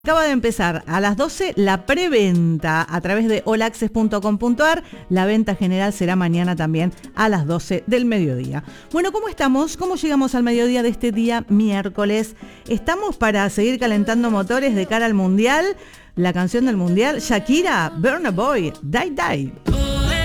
Acaba de empezar a las 12 la preventa a través de allaccess.com.ar. La venta general será mañana también a las 12 del mediodía. Bueno, ¿cómo estamos? ¿Cómo llegamos al mediodía de este día miércoles? ¿Estamos para seguir calentando motores de cara al Mundial? La canción del Mundial, Shakira, Burna Boy, Die Die.